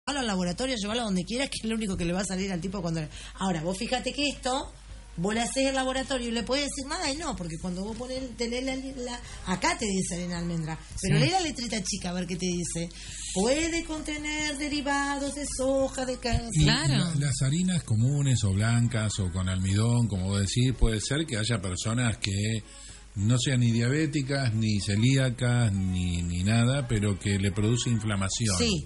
al laboratorio, llevarlo donde quieras, que es lo único que le va a salir al tipo cuando... Ahora, vos fíjate que esto, vos le haces el laboratorio y le podés decir nada y no, porque cuando vos tenés acá te dice harina de almendra, pero lee la letrita chica a ver qué te dice. Puede contener derivados de soja, de carne. Claro. Las harinas comunes o blancas o con almidón, como vos decís, puede ser que haya personas que no sean ni diabéticas, ni celíacas, ni nada, pero que le produce inflamación. Sí.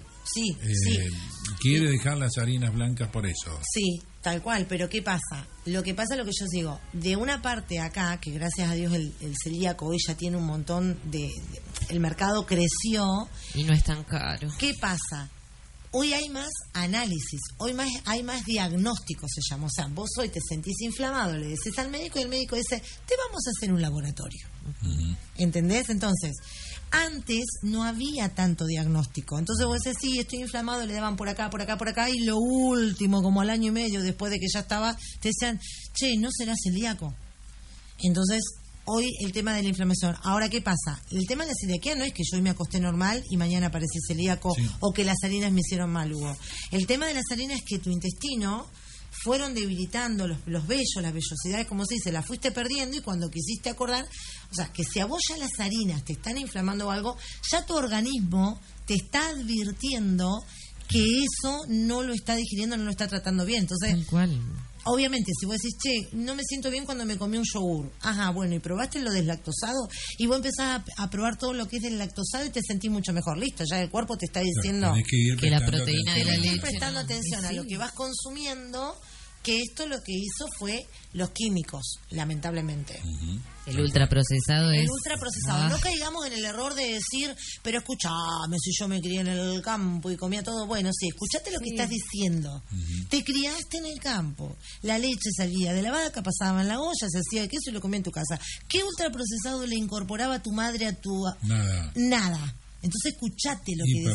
Quiere dejar las harinas blancas por eso. Sí, tal cual, pero ¿qué pasa? Lo que pasa es lo que yo digo, de una parte acá, que gracias a Dios el celíaco hoy ya tiene un montón el mercado creció. Y no es tan caro. ¿Qué pasa? Hoy hay más análisis, hay más diagnóstico, se llama. O sea, vos hoy te sentís inflamado, le decís al médico y el médico dice, te vamos a hacer un laboratorio. ¿Entendés? Entonces, antes no había tanto diagnóstico. Entonces vos decís, sí, estoy inflamado, le daban por acá, y lo último, como al año y medio después de que ya estaba, te decían, che, ¿no será celíaco? Entonces, hoy el tema de la inflamación. Ahora, ¿qué pasa? El tema de la celiaquía no es que yo hoy me acosté normal y mañana aparecí celíaco, o que las harinas me hicieron mal, Hugo. El tema de las harinas es que tu intestino fueron debilitando los vellos, las vellosidades, como se dice, las fuiste perdiendo y cuando quisiste acordar, o sea, que si a vos ya las harinas te están inflamando o algo, ya tu organismo te está advirtiendo que eso no lo está digiriendo, no lo está tratando bien. Entonces, obviamente, si vos decís, che, no me siento bien cuando me comí un yogur. Ajá, bueno, ¿y probaste lo deslactosado? Y vos empezás a probar todo lo que es deslactosado y te sentís mucho mejor. Listo, ya el cuerpo te está diciendo que la proteína de la leche... prestando atención a lo que vas consumiendo, que esto lo que hizo fue los químicos, lamentablemente. El ultraprocesado es... El ultraprocesado. No caigamos en el error de decir, pero escuchame, si yo me crié en el campo y comía todo, bueno, sí, escuchate lo que estás diciendo. Te criaste en el campo, la leche salía de la vaca, pasaba en la olla, se hacía de queso y lo comía en tu casa. ¿Qué ultraprocesado le incorporaba a tu madre a tu... Nada. Entonces escuchate lo que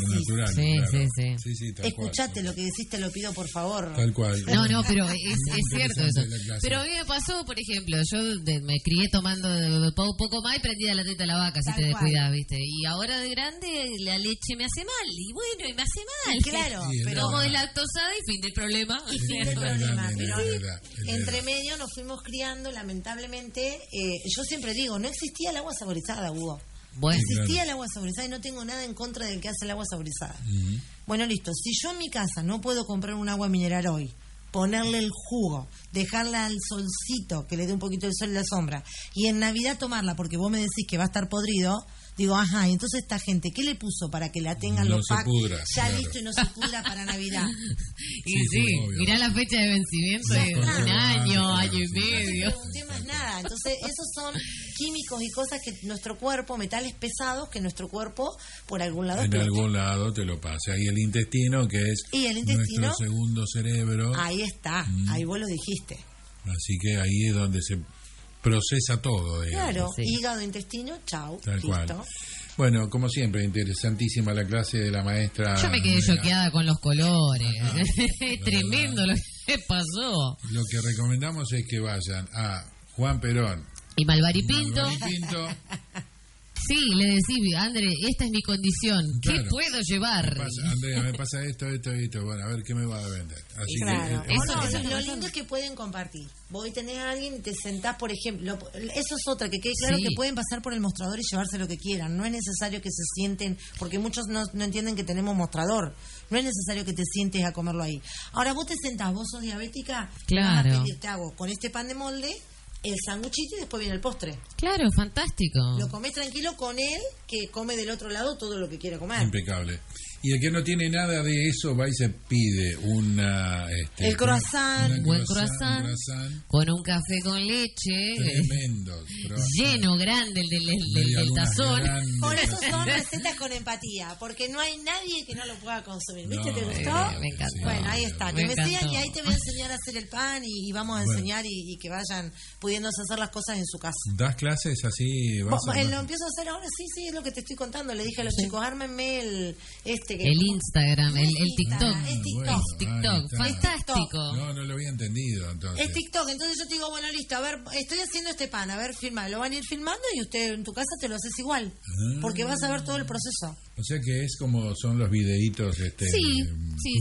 decís. Sí, escuchate lo que decís, te lo pido por favor. Tal cual. No, pero es cierto eso. Pero a mí me pasó, por ejemplo, yo me crié tomando poco más y prendí la teta a la vaca, si te descuidás, ¿viste? Y ahora de grande la leche me hace mal, y bueno, y me hace mal. Claro, pero como deslactosada y fin del problema. Y fin del problema. Entre medio nos fuimos criando, lamentablemente, yo siempre digo, no existía el agua saborizada, Hugo. Bueno, existía el agua saborizada y no tengo nada en contra del que hace el agua saborizada. Bueno, listo, si yo en mi casa no puedo comprar un agua mineral hoy, ponerle el jugo, dejarla al solcito, que le dé un poquito de sol y la sombra, y en Navidad tomarla porque vos me decís que va a estar podrido, digo, ajá, y entonces esta gente, ¿qué le puso para que la tengan los packs ya listo y no se pudra para Navidad? Sí, mirá la fecha de vencimiento de un año y medio. No pregunté más nada. Entonces, esos son químicos y cosas que nuestro cuerpo, metales pesados, que nuestro cuerpo, por algún lado... En algún lado te lo pasa. Y el intestino, que es nuestro segundo cerebro. Ahí está, ahí vos lo dijiste. Así que ahí es donde se... procesa todo, digamos. Claro, hígado, intestino, chau, tal listo. Cual. Bueno, como siempre, interesantísima la clase de la maestra. Yo me quedé choqueada con los colores. Es tremendo lo que pasó. Lo que recomendamos es que vayan a Juan Perón y Malvari Pinto. Sí, le decís, André, esta es mi condición. Claro. ¿Qué puedo llevar? Andrea, me pasa esto. Bueno, a ver, ¿qué me va a vender? Así claro. que... Eso lo lindo es que pueden compartir. Vos tenés a alguien y te sentás, por ejemplo... Eso es otra, que quede claro que pueden pasar por el mostrador y llevarse lo que quieran. No es necesario que se sienten... Porque muchos no entienden que tenemos mostrador. No es necesario que te sientes a comerlo ahí. Ahora, vos te sentás, vos sos diabética... Claro. Te hago con este pan de molde... el sanguchito y después viene el postre. Claro, fantástico. Lo comés tranquilo con él, que come del otro lado todo lo que quiera comer. Impecable. Y el que no tiene nada de eso va y se pide el croissant, un buen croissant con un café con leche tremendo, lleno, grande, el del tazón. Por eso son recetas con empatía, porque no hay nadie que no lo pueda consumir. ¿Viste? ¿Te gustó? Me encantó. Bueno, ahí está. Que me sigan y ahí te voy a enseñar a hacer el pan y vamos a enseñar y que vayan pudiéndose hacer las cosas en su casa. ¿Das clases así? Lo empiezo a hacer ahora, sí, es lo que te estoy contando. Le dije a los chicos, ármenme el Instagram, el TikTok. Es TikTok. Bueno, TikTok, fantástico. No lo había entendido entonces. Es TikTok, entonces yo te digo, bueno, listo, a ver, estoy haciendo este pan, a ver, filma, lo van a ir filmando y usted en tu casa te lo haces igual, porque vas a ver todo el proceso. O sea que es como son los videitos sí